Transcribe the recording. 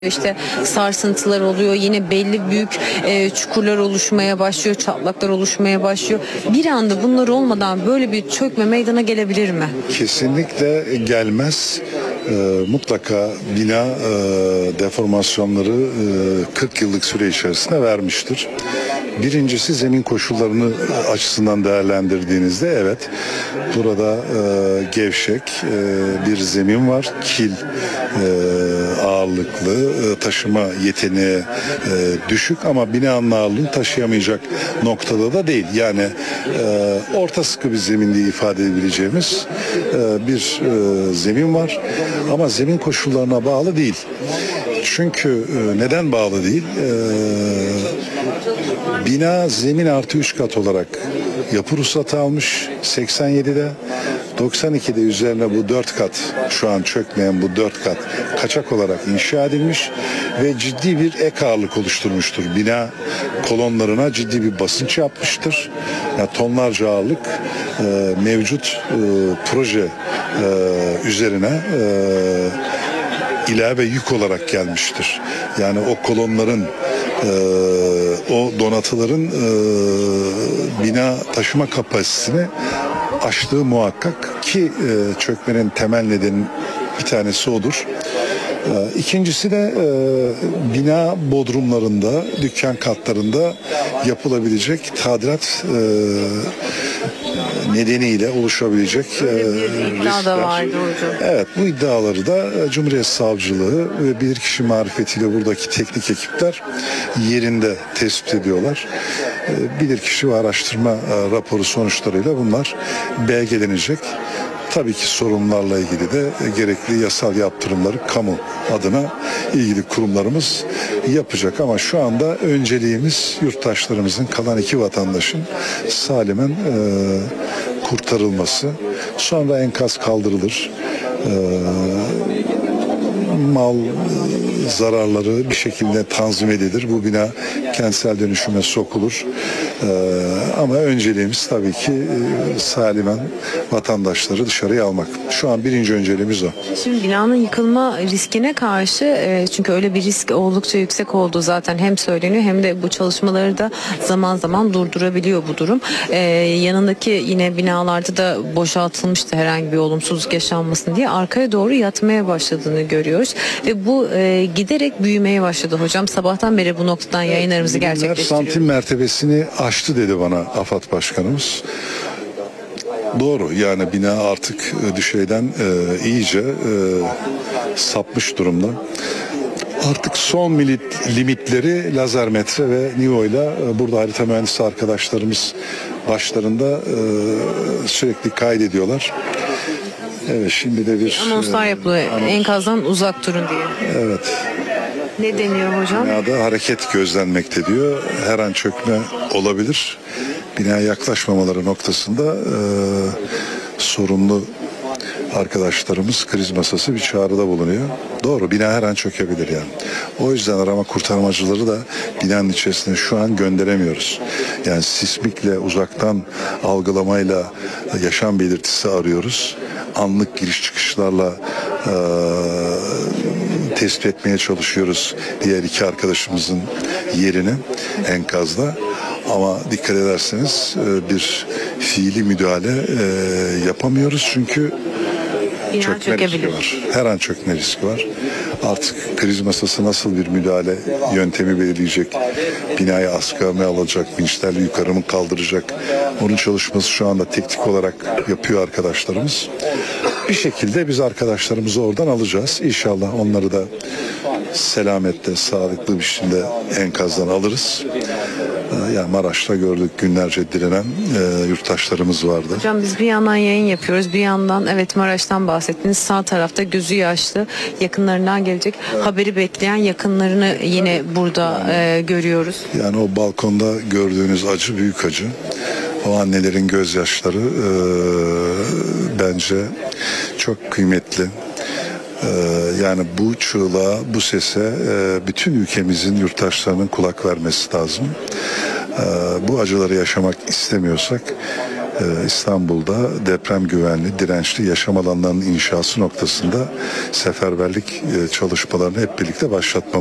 İşte sarsıntılar oluyor, yine belli büyük çukurlar oluşmaya başlıyor, çatlaklar oluşmaya başlıyor. Bir anda bunlar olmadan böyle bir çökme meydana gelebilir mi? Kesinlikle gelmez. Mutlaka bina deformasyonları 40 yıllık süre içerisinde vermiştir. Birincisi zemin koşullarını açısından değerlendirdiğinizde evet burada gevşek bir zemin var. Kil ağırlıklı, taşıma yeteneği düşük ama binanın ağırlığını taşıyamayacak noktada da değil. Yani orta sıkı bir zemin diye ifade edebileceğimiz bir zemin var. Ama zemin koşullarına bağlı değil. Çünkü neden bağlı değil? Bina zemin artı 3 kat olarak yapı ruhsatı almış 87'de. 92'de üzerine bu 4 kat, şu an çökmeyen bu 4 kat kaçak olarak inşa edilmiş ve ciddi bir ek ağırlık oluşturmuştur. Bina kolonlarına ciddi bir basınç yapmıştır. Yani tonlarca ağırlık mevcut proje üzerine ilave yük olarak gelmiştir. Yani o kolonların, o donatıların bina taşıma kapasitesini aştığı muhakkak ki çökmenin temel nedeni bir tanesi odur. İkincisi de bina bodrumlarında, dükkan katlarında yapılabilecek tadilat nedeniyle oluşabilecek İddia da vardı hocam. Evet, bu iddiaları da Cumhuriyet Savcılığı ve bilirkişi marifetiyle buradaki teknik ekipler yerinde tespit ediyorlar. Bilirkişi ve araştırma raporu sonuçlarıyla bunlar belgelenecek. Tabii ki sorunlarla ilgili de gerekli yasal yaptırımları kamu adına ilgili kurumlarımız yapacak ama şu anda önceliğimiz yurttaşlarımızın, kalan 2 vatandaşın salimen kurtarılması. Sonra enkaz kaldırılır. Mal zararları bir şekilde tanzim edilir. Bu bina kentsel dönüşüme sokulur. Ama önceliğimiz tabii ki salimen vatandaşları dışarıya almak. Şu an birinci önceliğimiz o. Şimdi binanın yıkılma riskine karşı çünkü öyle bir risk oldukça yüksek olduğu zaten hem söyleniyor hem de bu çalışmaları da zaman zaman durdurabiliyor bu durum. Yanındaki yine binalarda da boşaltılmıştı herhangi bir olumsuzluk yaşanmasın diye arkaya doğru yatmaya başladığını görüyoruz. Ve bu giderek büyümeye başladı hocam. Sabahtan beri bu noktadan yayınlarımızı gerçekleştiriyoruz. Santim mertebesini aştı dedi bana AFAD Başkanımız. Doğru, yani bina artık düşeyden iyice sapmış durumda. Artık son limitleri lazer metre ve NIO ile burada harita mühendisi arkadaşlarımız başlarında sürekli kaydediyorlar. Evet, şimdi de bir anonslar yapılıyor. Enkazdan uzak durun diye. Evet. Ne deniyor hocam? Binada hareket gözlenmekte diyor. Her an çökme olabilir. Binaya yaklaşmamaları noktasında sorumlu arkadaşlarımız kriz masası bir çağrıda bulunuyor. Doğru, bina her an çökebilir yani. O yüzden arama kurtarmacıları da binanın içerisine şu an gönderemiyoruz. Yani sismikle uzaktan algılamayla yaşam belirtisi arıyoruz. Anlık giriş çıkışlarla tespit etmeye çalışıyoruz diğer 2 arkadaşımızın yerini enkazda. Ama dikkat ederseniz bir fiili müdahale yapamıyoruz çünkü çökme riski var. Her an çökme riski var. Artık kriz masası nasıl bir müdahale yöntemi belirleyecek? Binayı askıya mı alacak? Vinçlerle yukarı mı kaldıracak? Onun çalışması şu anda teknik olarak yapıyor arkadaşlarımız. Bir şekilde biz arkadaşlarımızı oradan alacağız. İnşallah onları da selametle, sağlıklı bir şekilde enkazdan alırız. Yani Maraş'ta gördük, günlerce direnen yurttaşlarımız vardı. Hocam biz bir yandan yayın yapıyoruz, bir yandan evet Maraş'tan bahsettiniz. Sağ tarafta gözü yaşlı, yakınlarından gelecek haberi bekleyen yakınlarını yine burada görüyoruz. Yani o balkonda gördüğünüz acı büyük acı. O annelerin gözyaşları bence çok kıymetli. Yani bu çığlığa, bu sese bütün ülkemizin yurttaşlarının kulak vermesi lazım. Bu acıları yaşamak istemiyorsak İstanbul'da deprem güvenli, dirençli yaşam alanlarının inşası noktasında seferberlik çalışmalarını hep birlikte başlatmamız